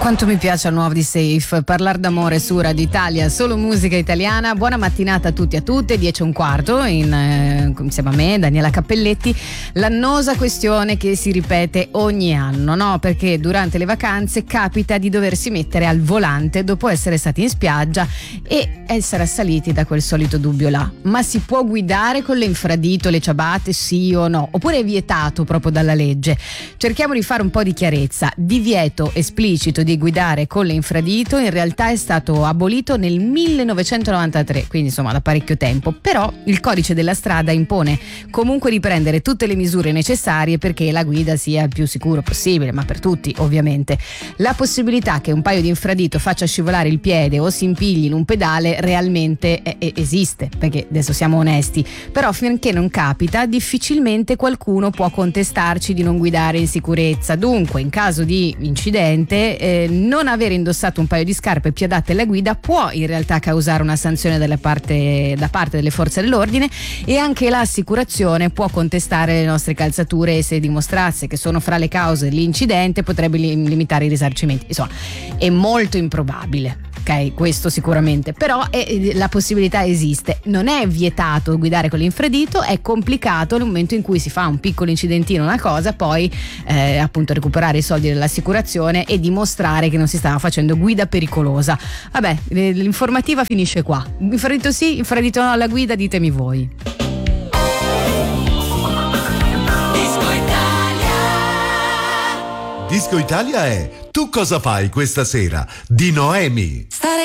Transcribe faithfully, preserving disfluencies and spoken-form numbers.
Quanto mi piace il nuovo di Safe, parlare d'amore su Radio Italia, solo musica italiana. Buona mattinata a tutti e a tutte, dieci e un quarto, in, eh, insieme a me, Daniela Cappelletti. L'annosa questione che si ripete ogni anno, no? Perché durante le vacanze capita di doversi mettere al volante dopo essere stati in spiaggia e essere assaliti da quel solito dubbio là. Ma si può guidare con le infradito, le ciabatte, sì o no? Oppure è vietato proprio dalla legge? Cerchiamo di fare un po' di chiarezza. Divieto esplicito di guidare con le infradito in realtà è stato abolito nel millenovecentonovantatré, quindi insomma da parecchio tempo, però il codice della strada impone comunque di prendere tutte le misure necessarie perché la guida sia il più sicuro possibile, ma per tutti ovviamente. La possibilità che un paio di infradito faccia scivolare il piede o si impigli in un pedale realmente è, è, esiste, perché adesso siamo onesti, però finché non capita difficilmente qualcuno può contestarci di non guidare in sicurezza. Dunque in caso di incidente eh, non aver indossato un paio di scarpe più adatte alla guida può in realtà causare una sanzione dalla parte, da parte delle forze dell'ordine, e anche l'assicurazione può contestare le nostre calzature e se dimostrasse che sono fra le cause dell'incidente potrebbe limitare i risarcimenti. Insomma, è molto improbabile. Ok, questo sicuramente, però è, la possibilità esiste. Non è vietato guidare con l'infradito, è complicato nel momento in cui si fa un piccolo incidentino, una cosa, poi eh, appunto recuperare i soldi dell'assicurazione e dimostrare che non si stava facendo guida pericolosa. Vabbè, l'informativa finisce qua. Infradito sì, infradito no alla guida, ditemi voi. Disco Italia. Disco Italia è Tu cosa fai questa sera? Di Noemi. Stare